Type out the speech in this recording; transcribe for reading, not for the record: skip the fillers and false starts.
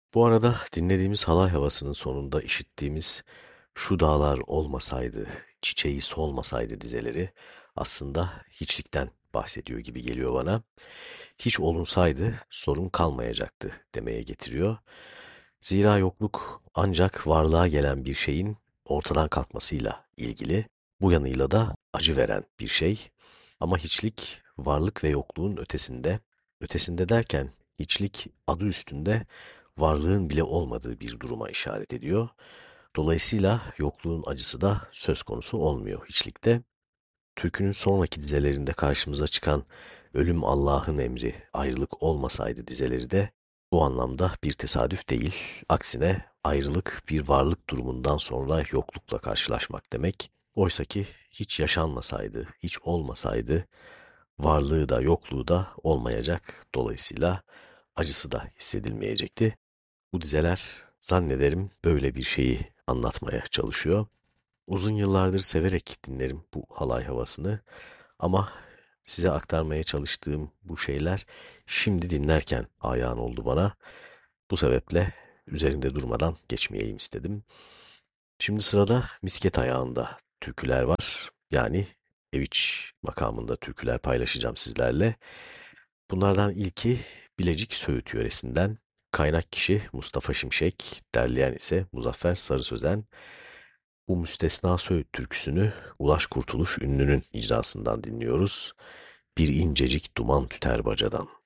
Bu arada dinlediğimiz halay havasının sonunda işittiğimiz "Şu dağlar olmasaydı, çiçeği solmasaydı" dizeleri aslında hiçlikten bahsediyor gibi geliyor bana. Hiç olunsaydı sorun kalmayacaktı demeye getiriyor. Zira yokluk ancak varlığa gelen bir şeyin ortadan kalkmasıyla ilgili. Bu yanıyla da acı veren bir şey. Ama hiçlik varlık ve yokluğun ötesinde. Ötesinde derken hiçlik adı üstünde varlığın bile olmadığı bir duruma işaret ediyor. Dolayısıyla yokluğun acısı da söz konusu olmuyor hiçlikte. Türkünün sonraki dizelerinde karşımıza çıkan "Ölüm Allah'ın emri, ayrılık olmasaydı" dizeleri de bu anlamda bir tesadüf değil. Aksine ayrılık bir varlık durumundan sonra yoklukla karşılaşmak demek. Oysaki hiç yaşanmasaydı, hiç olmasaydı varlığı da yokluğu da olmayacak. Dolayısıyla acısı da hissedilmeyecekti. Bu dizeler zannederim böyle bir şeyi anlatmaya çalışıyor. Uzun yıllardır severek dinlerim bu halay havasını ama size aktarmaya çalıştığım bu şeyler şimdi dinlerken ayağın oldu bana. Bu sebeple üzerinde durmadan geçmeyeyim istedim. Şimdi sırada misket ayağında türküler var. Yani eviç makamında türküler paylaşacağım sizlerle. Bunlardan ilki Bilecik Söğüt yöresinden. Kaynak kişi Mustafa Şimşek, derleyen ise Muzaffer Sarı Sözen. Bu müstesna Söğüt türküsünü Ulaş Kurtuluş ünlünün icrasından dinliyoruz. Bir incecik duman tüter bacadan.